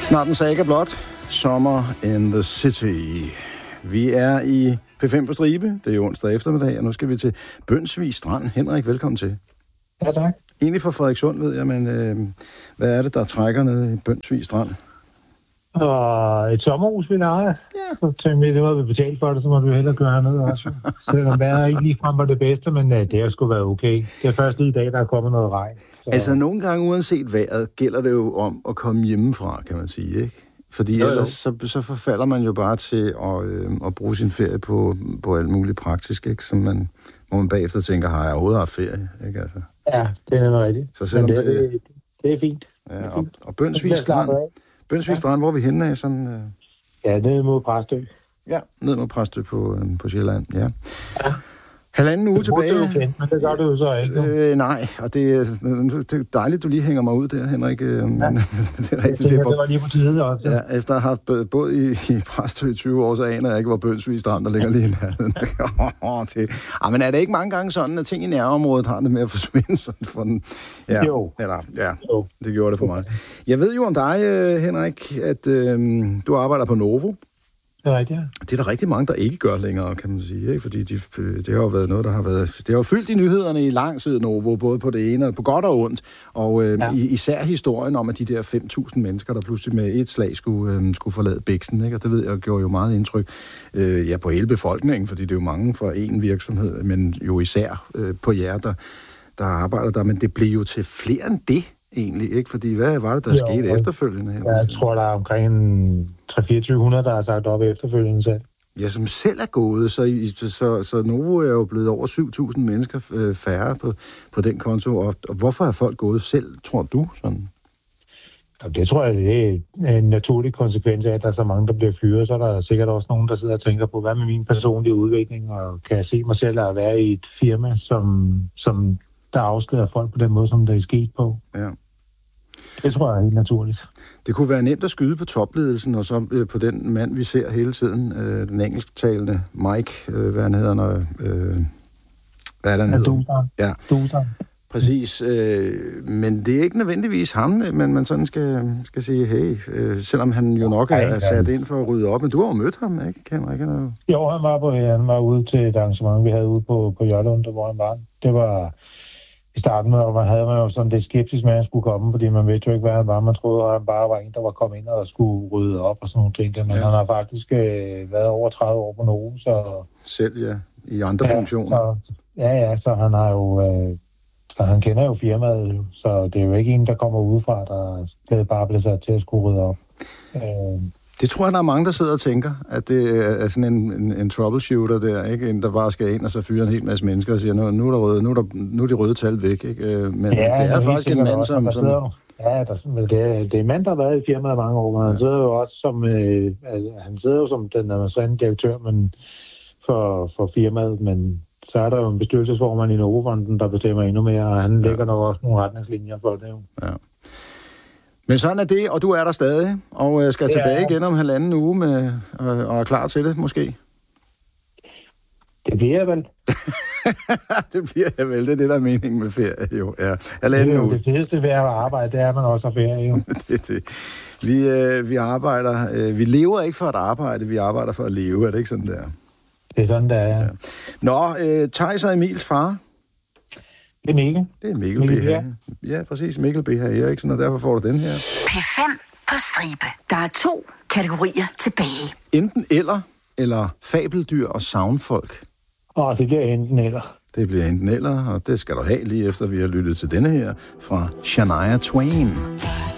Snart en saga blot. Summer in the City. Vi er i P5 på stribe. Det er onsdag eftermiddag, og nu skal vi til Bønsvig Strand. Henrik, velkommen til. Ja, tak. Egentlig fra Frederikssund, ved jeg, men hvad er det, der trækker ned i Bønsvig Strand? Og et sommerhus, vi leger. Ja. Så tænkte vi, det var vi betalt for det, så må vi hellere gøre noget også. Selvom vejret ikke ligefrem var det bedste, men det har sgu været okay. Det er først lige i dag, der er kommet noget regn. Så... Altså, nogle gange uanset vejret, gælder det jo om at komme hjemmefra, kan man sige, ikke? Fordi ellers så forfalder man jo bare til at bruge sin ferie på alt muligt praktisk, ikke? Hvor man bagefter tænker, har jeg overhovedet haft ferie, ikke? Altså. Ja, det er nemlig rigtigt. Så selvom det er fint. Ja, og Bønsvig Strand, hvor er vi henne af? Sådan, Ja, ned mod Præstø. Ja, ned mod Præstø på Sjælland, ja. Halvanden uge tilbage. Det kendt, men det gør du jo så ikke. Nej, og det er dejligt, du lige hænger mig ud der, Henrik. Men, det er rigtigt. Det var lige på tide også. Ja, efter at have haft boet i Præstø i 20 år, så aner jeg ikke, hvor Bønsvig Strand, der ligger lige i nærheden. Men er det ikke mange gange sådan, at ting i nærområdet har det med at forsvinde sådan for den? Ja, jo. Jo, det gjorde det for mig. Jeg ved jo om dig, Henrik, at du arbejder på Novo. Det er rigtigt, ja. Det er der rigtig mange, der ikke gør længere, kan man sige, ikke? Fordi det har jo været noget, der har været... Det har jo fyldt i nyhederne i lang tid, Novo, både på det ene og på godt og ondt. Og især historien om, at de der 5.000 mennesker, der pludselig med et slag skulle forlade Biksen, ikke? Og det ved jeg, gjorde jo meget indtryk på hele befolkningen, fordi det er jo mange fra én virksomhed, men jo især på jer, der arbejder der. Men det blev jo til flere end det, egentlig, ikke? Fordi hvad var det, der skete efterfølgende? Ja, jeg tror, der er omkring 3-2400, der har sagt op efterfølgende selv. Ja, som selv er gået, så Novo er jo blevet over 7.000 mennesker færre på den konto. Og hvorfor er folk gået selv, tror du? Sådan? Det tror jeg, det er en naturlig konsekvens af, at der er så mange, der bliver fyret. Så er der sikkert også nogen, der sidder og tænker på, hvad med min personlige udvikling, og kan jeg se mig selv at være i et firma, som der afslører folk på den måde, som der er sket på. Ja. Det tror jeg er helt naturligt. Det kunne være nemt at skyde på topledelsen, og så på den mand, vi ser hele tiden, den engelsktalende Mike, hvad han hedder, hvad er det, han hedder? Ja, Dusan. Præcis. Men det er ikke nødvendigvis ham, men man sådan skal sige, hey, selvom han jo nok er sat ind for at rydde op. Men du har jo mødt ham, ikke? Jo, han var ude til et arrangement, vi havde ude på Jørlund, hvor han var. Det var... I starten havde man jo sådan lidt skeptisk med, at han skulle komme, fordi man vidste jo ikke, hvad han var. Man troede, at han bare var en, der var kommet ind og skulle rydde op og sådan nogle ting. Men han har faktisk været over 30 år på Novo, så... Selv, ja. I andre funktioner. Så han har jo... Så han kender jo firmaet, så det er jo ikke en, der kommer udefra, der bare bliver sat til at skulle rydde op. Det tror jeg, der er mange, der sidder og tænker, at det er sådan en troubleshooter der, ikke? En, der bare skal ind og så fyre en hel masse mennesker og siger, nu er de røde tal væk, ikke? Men det er faktisk en mand, som... Det er en mand, der har været i firmaet mange år, men han sidder jo også som den administrerende direktør for firmaet, men så er der jo en bestyrelsesformand i Novo-fonden, der bestemmer endnu mere, og han lægger nok også nogle retningslinjer for det. Ja. Men sådan er det, og du er der stadig, og skal tilbage igen om 1,5 uge og er klar til det, måske? Det bliver jeg vel. Det bliver jeg vel, det er det, der er meningen med ferie, jo. Ja. Det er jo det fedeste ved at arbejde, det er, at man også har ferie, jo. Vi arbejder, vi lever ikke for at arbejde, vi arbejder for at leve, er det ikke sådan der? Det er sådan, der er, ja. Nå, Theis og Emils far? Det er Mikkel. Det er Mikkel B. her. Ja, præcis. Mikkel B. her, Eriksen, og derfor får du den her. P5 på stribe. Der er 2 kategorier tilbage. Enten eller fabeldyr og soundfolk. Det bliver enten eller. Det bliver enten eller, og det skal du have lige efter, vi har lyttet til denne her fra Shania Twain.